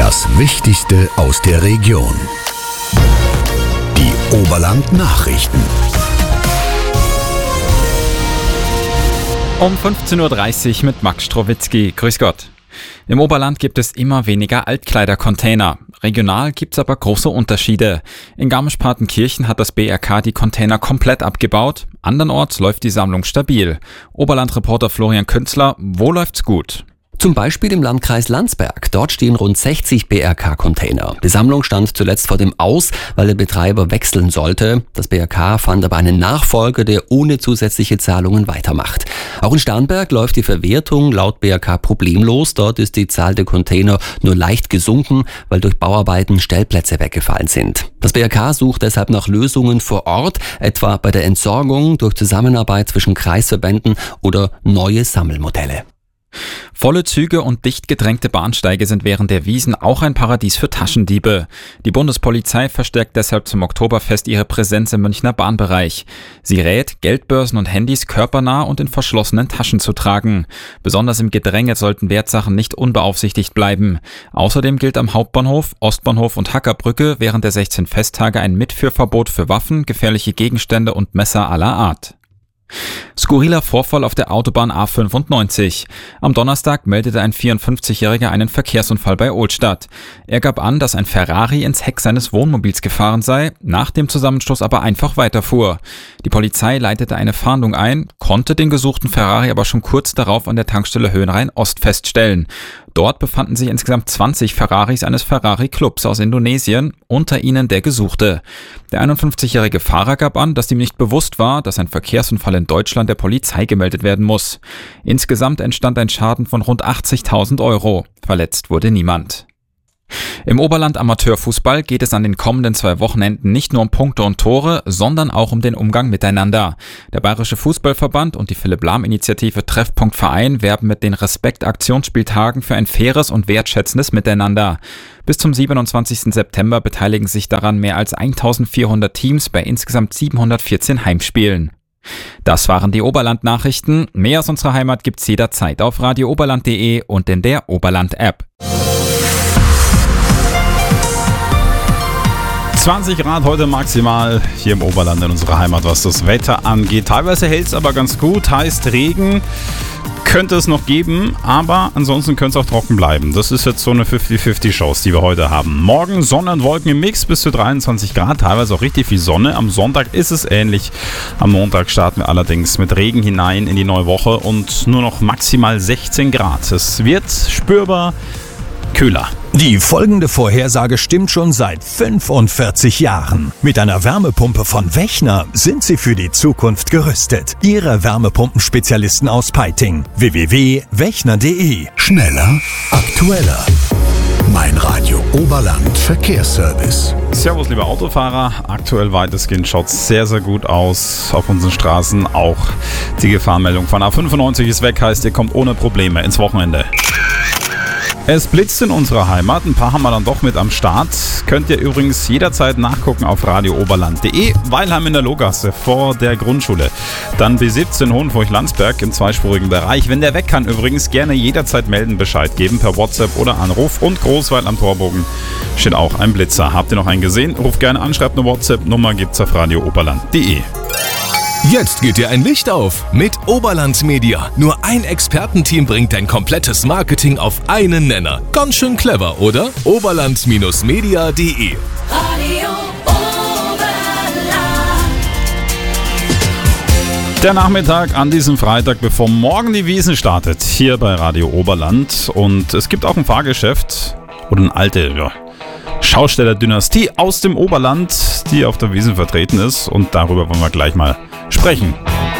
Das Wichtigste aus der Region. Die Oberland-Nachrichten. Um 15.30 Uhr mit Max Strowitzki. Grüß Gott. Im Oberland gibt es immer weniger Altkleidercontainer. Regional gibt es aber große Unterschiede. In Garmisch-Partenkirchen hat das BRK die Container komplett abgebaut. Andernorts läuft die Sammlung stabil. Oberland-Reporter Florian Künzler, wo läuft's gut? Zum Beispiel im Landkreis Landsberg. Dort stehen rund 60 BRK-Container. Die Sammlung stand zuletzt vor dem Aus, weil der Betreiber wechseln sollte. Das BRK fand aber einen Nachfolger, der ohne zusätzliche Zahlungen weitermacht. Auch in Starnberg läuft die Verwertung laut BRK problemlos. Dort ist die Zahl der Container nur leicht gesunken, weil durch Bauarbeiten Stellplätze weggefallen sind. Das BRK sucht deshalb nach Lösungen vor Ort, etwa bei der Entsorgung durch Zusammenarbeit zwischen Kreisverbänden oder neue Sammelmodelle. Volle Züge und dicht gedrängte Bahnsteige sind während der Wiesn auch ein Paradies für Taschendiebe. Die Bundespolizei verstärkt deshalb zum Oktoberfest ihre Präsenz im Münchner Bahnbereich. Sie rät, Geldbörsen und Handys körpernah und in verschlossenen Taschen zu tragen. Besonders im Gedränge sollten Wertsachen nicht unbeaufsichtigt bleiben. Außerdem gilt am Hauptbahnhof, Ostbahnhof und Hackerbrücke während der 16 Festtage ein Mitführverbot für Waffen, gefährliche Gegenstände und Messer aller Art. Skurriler Vorfall auf der Autobahn A95. Am Donnerstag meldete ein 54-Jähriger einen Verkehrsunfall bei Ohlstadt. Er gab an, dass ein Ferrari ins Heck seines Wohnmobils gefahren sei, nach dem Zusammenstoß aber einfach weiterfuhr. Die Polizei leitete eine Fahndung ein, konnte den gesuchten Ferrari aber schon kurz darauf an der Tankstelle Höhenrhein Ost feststellen. Dort befanden sich insgesamt 20 Ferraris eines Ferrari-Clubs aus Indonesien, unter ihnen der Gesuchte. Der 51-jährige Fahrer gab an, dass ihm nicht bewusst war, dass ein Verkehrsunfall in Deutschland der Polizei gemeldet werden muss. Insgesamt entstand ein Schaden von rund 80.000 Euro. Verletzt wurde niemand. Im Oberland Amateurfußball geht es an den kommenden 2 Wochenenden nicht nur um Punkte und Tore, sondern auch um den Umgang miteinander. Der Bayerische Fußballverband und die Philipp-Lahm-Initiative Treffpunkt Verein werben mit den Respekt-Aktionsspieltagen für ein faires und wertschätzendes Miteinander. Bis zum 27. September beteiligen sich daran mehr als 1.400 Teams bei insgesamt 714 Heimspielen. Das waren die Oberland-Nachrichten. Mehr aus unserer Heimat gibt's jederzeit auf radiooberland.de und in der Oberland-App. 20 Grad heute maximal hier im Oberland in unserer Heimat, was das Wetter angeht. Teilweise hält es aber ganz gut, heißt Regen könnte es noch geben, aber ansonsten könnte es auch trocken bleiben. Das ist jetzt so eine 50-50-Chance, die wir heute haben. Morgen Sonne und Wolken im Mix bis zu 23 Grad, teilweise auch richtig viel Sonne. Am Sonntag ist es ähnlich. Am Montag starten wir allerdings mit Regen hinein in die neue Woche und nur noch maximal 16 Grad. Es wird spürbar kühler. Die folgende Vorhersage stimmt schon seit 45 Jahren. Mit einer Wärmepumpe von Wechner sind Sie für die Zukunft gerüstet. Ihre Wärmepumpenspezialisten aus Peiting. www.wechner.de. Schneller, aktueller. Mein Radio Oberland Verkehrsservice. Servus, liebe Autofahrer. Aktuell weitestgehend schaut es sehr, sehr gut aus auf unseren Straßen. Auch die Gefahrmeldung von A95 ist weg, heißt, ihr kommt ohne Probleme ins Wochenende. Es blitzt in unserer Heimat, ein paar haben wir dann doch mit am Start. Könnt ihr übrigens jederzeit nachgucken auf radiooberland.de. Weilheim in der Lohgasse vor der Grundschule. Dann B17 Hohenfurcht-Landsberg im zweispurigen Bereich. Wenn der weg kann, übrigens gerne jederzeit melden, Bescheid geben per WhatsApp oder Anruf. Und Großweil am Torbogen steht auch ein Blitzer. Habt ihr noch einen gesehen? Ruft gerne an, schreibt eine WhatsApp-Nummer, gibt's auf radiooberland.de. Jetzt geht dir ein Licht auf mit Oberland Media. Nur ein Expertenteam bringt dein komplettes Marketing auf einen Nenner. Ganz schön clever, oder? Oberland-media.de. Radio Oberland. Der Nachmittag an diesem Freitag, bevor morgen die Wiesn startet, hier bei Radio Oberland. Und es gibt auch ein Fahrgeschäft oder eine alte Schausteller-Dynastie aus dem Oberland, die auf der Wiesn vertreten ist. Und darüber wollen wir gleich mal sprechen.